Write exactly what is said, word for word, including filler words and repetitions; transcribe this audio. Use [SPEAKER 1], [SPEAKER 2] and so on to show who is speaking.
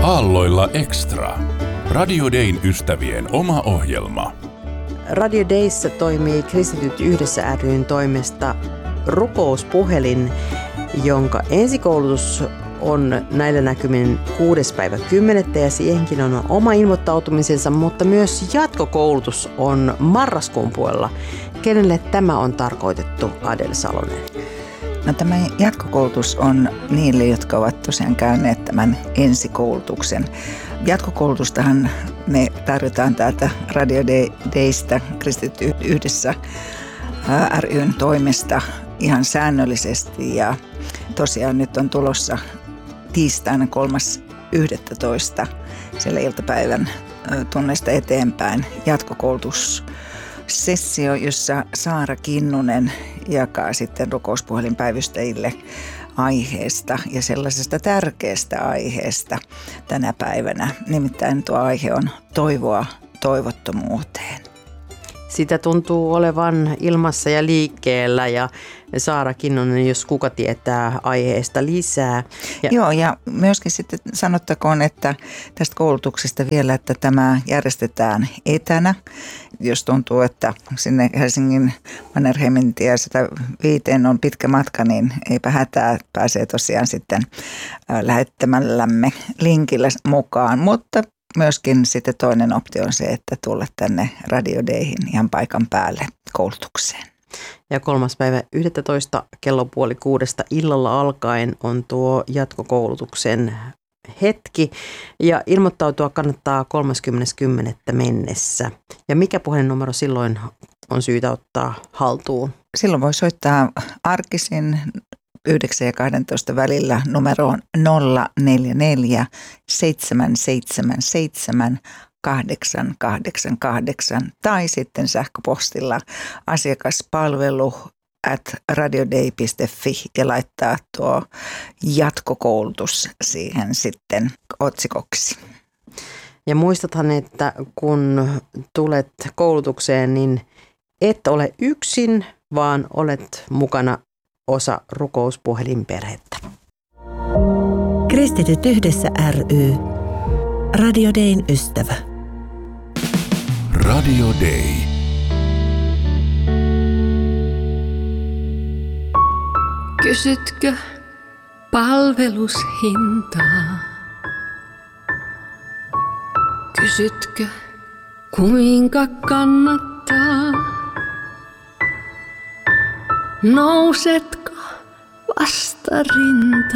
[SPEAKER 1] Aalloilla Extra. Radio Dayn ystävien oma ohjelma.
[SPEAKER 2] Radio Dayssä toimii Kristityt yhdessä ry:n toimesta rukouspuhelin, jonka ensikoulutus on näillä näkymin kuudes päivä kymmenettä ja siihenkin on oma ilmoittautumisensa, mutta myös jatkokoulutus on marraskuun puolella. Kenelle tämä on tarkoitettu, Adel Salonen?
[SPEAKER 3] No, tämä jatkokoulutus on niille, jotka ovat tosiaan käyneet tämän ensikoulutuksen. Jatkokoulutustahan me tarjotaan täältä Radio Daystä Kristityt yhdessä ry:n toimesta ihan säännöllisesti ja tosiaan nyt on tulossa tiistaina kolmas yhdestoista siellä iltapäivän tunneista eteenpäin jatkokoulutussessio, jossa Saara Kinnunen jakaa sitten rukouspuhelinpäivystäjille aiheesta ja sellaisesta tärkeästä aiheesta tänä päivänä. Nimittäin tuo aihe on toivoa toivottomuuteen.
[SPEAKER 2] Sitä tuntuu olevan ilmassa ja liikkeellä ja Saara Kinnunen, jos kuka tietää aiheesta lisää.
[SPEAKER 3] Ja Joo, ja myöskin sitten sanottakoon, että tästä koulutuksesta vielä, että tämä järjestetään etänä. Jos tuntuu, että sinne Helsingin Mannerheimintie sata viisi on pitkä matka, niin eipä hätää, pääsee tosiaan sitten lähettämällämme linkillä mukaan, mutta myöskin sitten toinen optio on se, että tulla tänne Radio Dayhin ihan paikan päälle koulutukseen.
[SPEAKER 2] Ja kolmas päivä yhdestoista kello puoli kuudesta illalla alkaen on tuo jatkokoulutuksen hetki. Ja ilmoittautua kannattaa kolmaskymmenes kymmenettä mennessä. Ja mikä puhelinnumero silloin on syytä ottaa haltuun?
[SPEAKER 3] Silloin voi soittaa arkisin yhdeksän ja kaksitoista välillä numeroon nolla neljä neljä seitsemän seitsemän seitsemän kahdeksan kahdeksan kahdeksan tai sitten sähköpostilla asiakaspalvelu at radioday piste fi ja laittaa tuo jatkokoulutus siihen sitten otsikoksi.
[SPEAKER 2] Ja muistathan, että kun tulet koulutukseen, niin et ole yksin, vaan olet mukana osa rukouspuhelinperhettä.
[SPEAKER 4] Kristityt yhdessä ry. Radio Dayn ystävä.
[SPEAKER 1] Radio Day.
[SPEAKER 5] Kysytkö palvelushintaa? Kysytkö kuinka kannattaa? Nousetko vastarintaan?